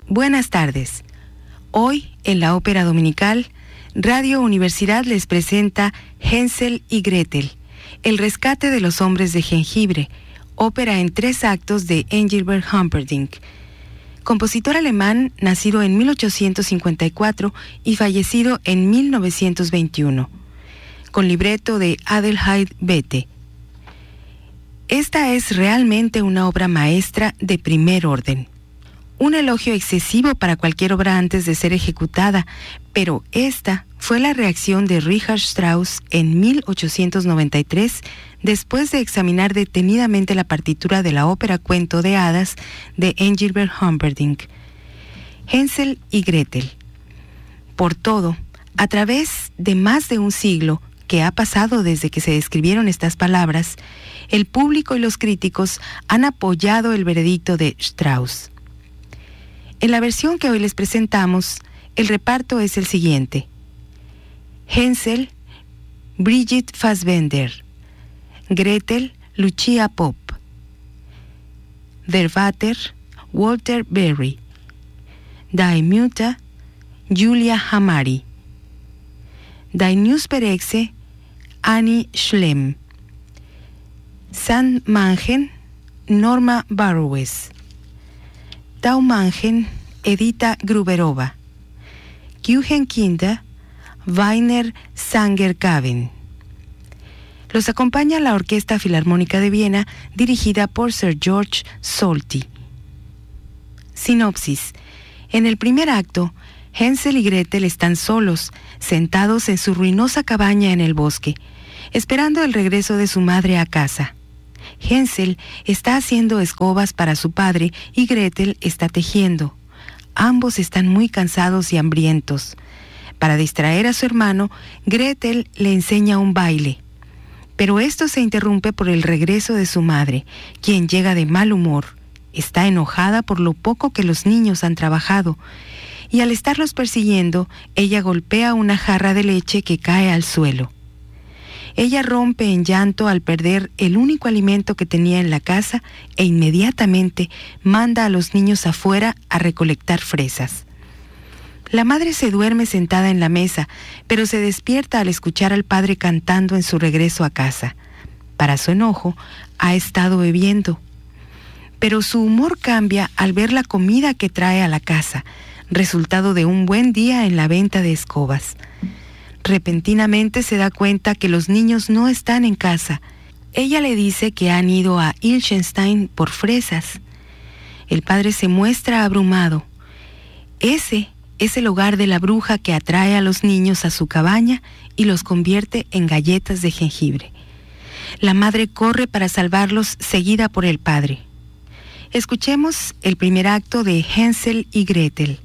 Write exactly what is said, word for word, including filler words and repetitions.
Buenas tardes. Hoy, en la Ópera Dominical, Radio Universidad les presenta Hänsel y Gretel, El rescate de los hombres de jengibre, ópera en tres actos de Engelbert Humperdinck, compositor alemán nacido en mil ochocientos cincuenta y cuatro y fallecido en mil novecientos veintiuno, con libreto de Adelheid Bethe. Esta es realmente una obra maestra de primer orden. Un elogio excesivo para cualquier obra antes de ser ejecutada, pero esta fue la reacción de Richard Strauss en mil ochocientos noventa y tres, después de examinar detenidamente la partitura de la ópera Cuento de Hadas de Engelbert Humperdinck. Hänsel y Gretel. Por todo, a través de más de un siglo que ha pasado desde que se escribieron estas palabras, el público y los críticos han apoyado el veredicto de Strauss. En la versión que hoy les presentamos, el reparto es el siguiente: Hänsel, Brigitte Fassbender; Gretel, Lucia Popp; Der Vater, Walter Berry; Die Mutter, Julia Hamari; Die Nusperexe, Annie Schlemm; Sandmangen, Norma Barrowes; Taumangen, Edita Gruberova; Kuchenkinder, Weiner Sangerkaven. Los acompaña la Orquesta Filarmónica de Viena, dirigida por Sir George Solti. Sinopsis. En el primer acto, Hänsel y Gretel están solos, sentados en su ruinosa cabaña en el bosque, esperando el regreso de su madre a casa. Hänsel está haciendo escobas para su padre y Gretel está tejiendo. Ambos están muy cansados y hambrientos. Para distraer a su hermano, Gretel le enseña un baile. Pero esto se interrumpe por el regreso de su madre, quien llega de mal humor. Está enojada por lo poco que los niños han trabajado, y al estarlos persiguiendo, ella golpea una jarra de leche que cae al suelo. Ella rompe en llanto al perder el único alimento que tenía en la casa e inmediatamente manda a los niños afuera a recolectar fresas. La madre se duerme sentada en la mesa, pero se despierta al escuchar al padre cantando en su regreso a casa. Para su enojo, ha estado bebiendo. Pero su humor cambia al ver la comida que trae a la casa, resultado de un buen día en la venta de escobas. Repentinamente se da cuenta que los niños no están en casa. Ella le dice que han ido a Ilchenstein por fresas. El padre se muestra abrumado. Ese es el hogar de la bruja que atrae a los niños a su cabaña y los convierte en galletas de jengibre. La madre corre para salvarlos, seguida por el padre. Escuchemos el primer acto de Hänsel y Gretel.